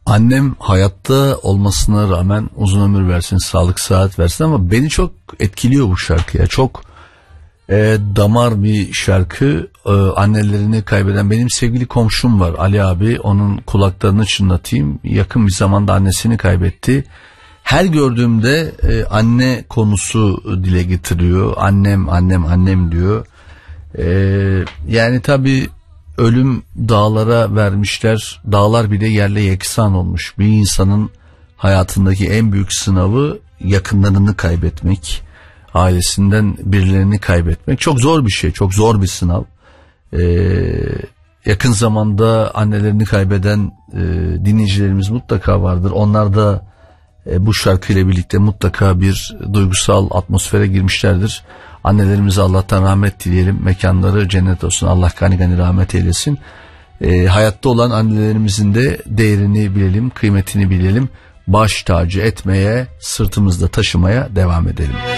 Annem hayatta olmasına rağmen uzun ömür versin, sağlık sıhhat versin, ama beni çok etkiliyor bu şarkı ya. Çok damar bir şarkı. Annelerini kaybeden benim sevgili komşum var, Ali abi, onun kulaklarını çınlatayım. Yakın bir zamanda annesini kaybetti. Her gördüğümde anne konusu dile getiriyor. Annem, annem, annem diyor. Yani tabii ölüm dağlara vermişler. Dağlar bile yerle yeksan olmuş. Bir insanın hayatındaki en büyük sınavı yakınlarını kaybetmek. Ailesinden birilerini kaybetmek. Çok zor bir şey. Çok zor bir sınav. Yakın zamanda annelerini kaybeden dinleyicilerimiz mutlaka vardır. Onlar da bu şarkıyla birlikte mutlaka bir duygusal atmosfere girmişlerdir. Annelerimize Allah'tan rahmet dileyelim. Mekanları cennet olsun. Allah gani gani rahmet eylesin. Hayatta olan annelerimizin de değerini bilelim, kıymetini bilelim. Baş tacı etmeye, sırtımızda taşımaya devam edelim.